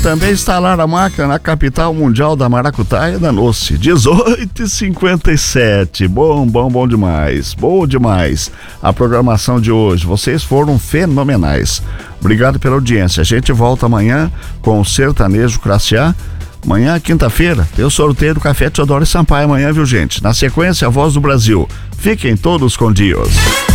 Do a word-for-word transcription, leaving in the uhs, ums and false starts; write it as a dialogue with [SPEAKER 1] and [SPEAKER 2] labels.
[SPEAKER 1] Também instalar a máquina na capital mundial da maracutaia, danou-se. dezoito e cinquenta e sete. Bom, bom, bom demais. Bom demais. A programação de hoje. Vocês foram fenomenais. Obrigado pela audiência. A gente volta amanhã com o Sertanejo Classe A. Amanhã, quinta-feira, tem o sorteio do Café Teodoro Sampaio amanhã, viu, gente? Na sequência, a Voz do Brasil. Fiquem todos com Deus.